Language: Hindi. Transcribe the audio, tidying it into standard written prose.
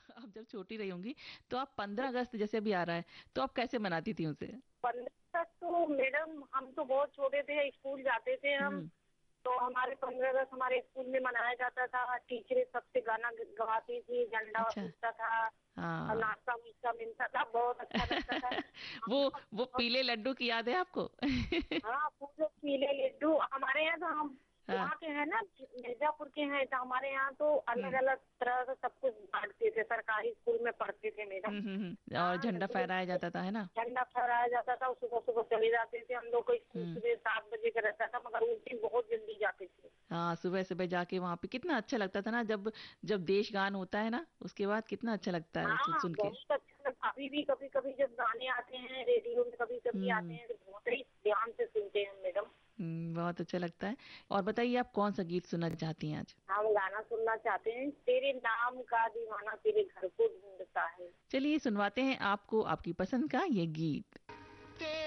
अब जब छोटी रही होंगी तो आप 15 अगस्त जैसे अभी आ रहा है तो आप कैसे मनाती थी उसे? 15 तक तो मैडम हम तो बहुत छोटे थे, स्कूल जाते थे हम। हम्म। तो हमारे 15 अगस्त हमारे स्कूल में मनाया जाता था। टीचरें सबसे गाना गवाती थी, झंडा अच्छा। फूटता था और हाँ। नाश्ता वास्ता मिलता था, बहुत अच्छा लगता था। हम वो लोग वो बहुत। पीले लड्डू की याद है आपको? हाँ, पूरे पीले लड्डू हमारे यहाँ तो हम हाँ। वहाँ के हैं ना, मिर्जापुर के हैं, तो हमारे यहाँ तो अलग हम्म अलग तरह से सब कुछ बांटते थे। सरकारी स्कूल में पढ़ते थे मैडम। और हाँ, झंडा लड्डू फहराया जाता था, है ना? झंडा फहराया जाता था। सुबह सुबह चले जाते थे हम लोग को स्कूल, हम्म। सुबह 7 बजे का रहता था, मगर उस दिन बहुत जल्दी जाते थे। हाँ, सुबह सुबह जाके वहां पे कितना अच्छा लगता था ना, जब जब देश गान होता है ना उसके बाद कितना अच्छा लगता है सुन हाँ, सुन के। बहुत अच्छा लगता। अभी भी कभी कभी जब गाने आते हैं रेडियो में, कभी कभी आते हम्म। हैं, तो बहुत ही ध्यान से सुनते हैं मैडम। बहुत अच्छा लगता है। और बताइए आप कौन सा गीत सुनना चाहती हैं आज? हम गाना सुनना चाहते हैं, तेरे नाम का दीवाना तेरे घर को ढूंढता है। चलिए सुनवाते हैं आपको आपकी पसंद का ये गीत।